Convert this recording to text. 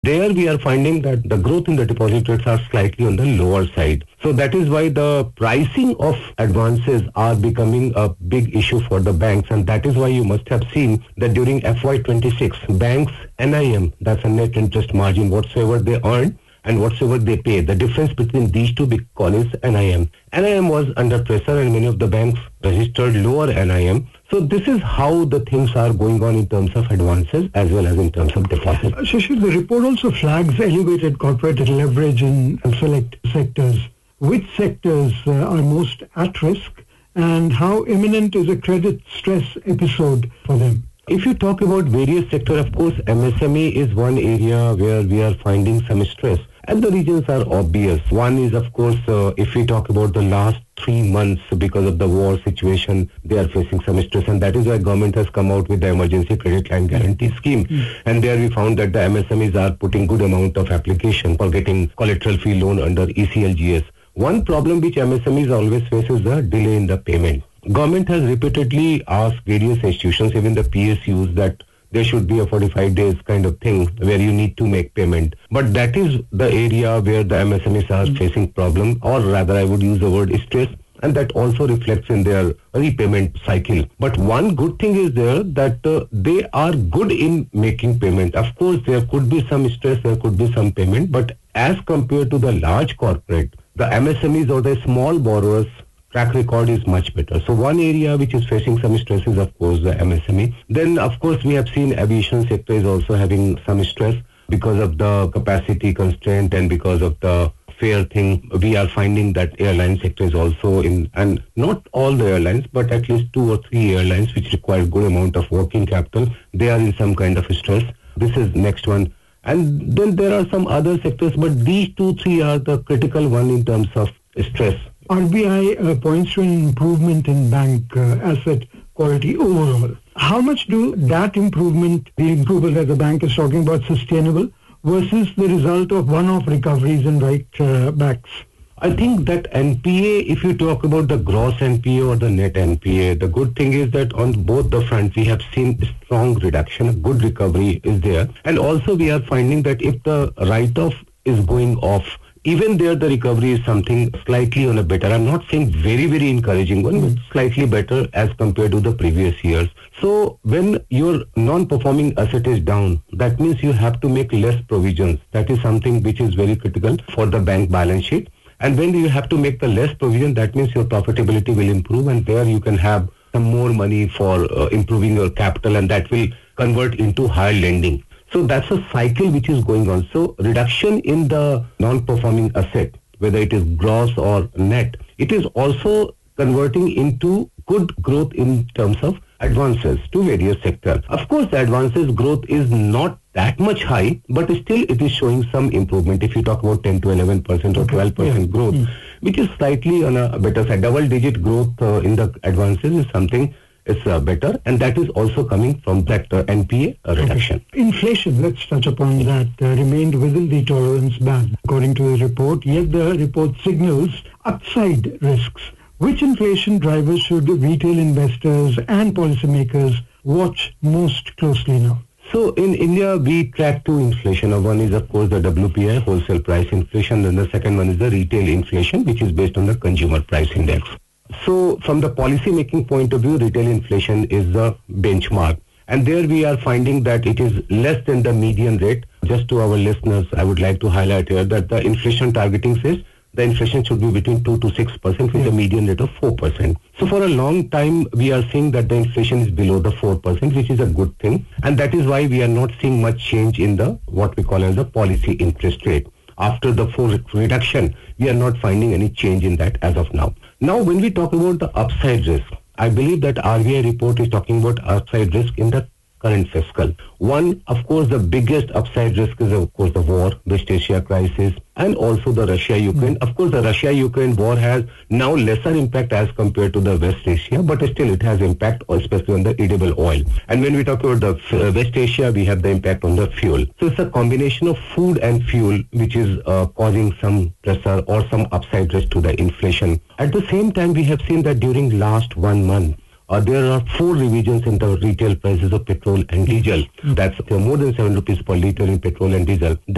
There we are finding that the growth in the deposit rates are slightly on the lower side. So that is why the pricing of advances are becoming a big issue for the banks, and that is why you must have seen that during FY26, banks NIM, that's a net interest margin, whatsoever they earn and whatsoever they pay, the difference between these two big columns is NIM. NIM was under pressure and many of the banks registered lower NIM. So this is how the things are going on in terms of advances as well as in terms of deposits. Shishir, the report also flags elevated corporate leverage in select sectors. Which sectors are most at risk, and how imminent is a credit stress episode for them? If you talk about various sectors, of course, MSME is one area where we are finding some stress. And the reasons are obvious. One is, of course, if we talk about the last 3 months, because of the war situation, they are facing some stress. And that is why government has come out with the emergency credit line guarantee scheme. And there we found that the MSMEs are putting good amount of application for getting collateral free loan under ECLGS. One problem which MSMEs always face is the delay in the payment. Government has repeatedly asked various institutions, even the PSUs, that there should be a 45 days kind of thing where you need to make payment. But that is the area where the MSMEs are facing problem, or rather I would use the word stress, and that also reflects in their repayment cycle. But one good thing is there that they are good in making payment. Of course, there could be some stress, there could be some payment, but as compared to the large corporate, the MSMEs or the small borrowers track record is much better. So one area which is facing some stress is, of course, the MSME. Then, of course, we have seen aviation sector is also having some stress because of the capacity constraint and because of the fare thing. We are finding that airline sector is also in, and not all the airlines, but at least 2 or 3 airlines which require good amount of working capital. They are in some kind of stress. This is next one. And then there are some other sectors, but these 2-3 are the critical one in terms of stress. RBI points to an improvement in bank asset quality overall. How much do that improvement, the improvement that the bank is talking about, sustainable versus the result of one-off recoveries and write-backs? I think that NPA, if you talk about the gross NPA or the net NPA, the good thing is that on both the fronts, we have seen strong reduction, a good recovery is there. And also we are finding that if the write-off is going off, even there the recovery is something slightly on a better. I'm not saying very, very encouraging one, but slightly better as compared to the previous years. So when your non-performing asset is down, that means you have to make less provisions. That is something which is very critical for the bank balance sheet. And when you have to make the less provision, that means your profitability will improve, and there you can have some more money for improving your capital, and that will convert into higher lending. So that's a cycle which is going on. So reduction in the non-performing asset, whether it is gross or net, it is also converting into good growth in terms of advances to various sectors. Of course, the advances growth is not that much high, but still it is showing some improvement. If you talk about 10 to 11% or 12% growth, which is slightly on a better side. Double-digit growth in the advances is something is better, and that is also coming from that NPA reduction. Okay. Inflation, let's touch upon that, remained within the tolerance band, according to the report, yet the report signals upside risks. Which inflation drivers should retail investors and policymakers watch most closely now? So in India, we track 2 inflation. One is, of course, the WPI, wholesale price inflation, and the second one is the retail inflation, which is based on the consumer price index. So from the policy making point of view, retail inflation is the benchmark. And there we are finding that it is less than the median rate. Just to our listeners, I would like to highlight here that the inflation targeting says the inflation should be between 2 to 6% with a median rate of 4%. So for a long time, we are seeing that the inflation is below the 4%, which is a good thing. And that is why we are not seeing much change in the what we call as the policy interest rate. After the 4 reduction, we are not finding any change in that as of now. Now, when we talk about the upside risk, I believe that RBI report is talking about upside risk in the current fiscal. One, of course, the biggest upside risk is, of course, the war, West Asia crisis, and also the Russia-Ukraine. Of course, the Russia-Ukraine war has now lesser impact as compared to the West Asia, but still it has impact, especially on the edible oil. And when we talk about the West Asia, we have the impact on the fuel. So it's a combination of food and fuel which is causing some pressure or some upside risk to the inflation. At the same time, we have seen that during last 1 month, there are 4 revisions in the retail prices of petrol and diesel. That's more than 7 rupees per litre in petrol and diesel.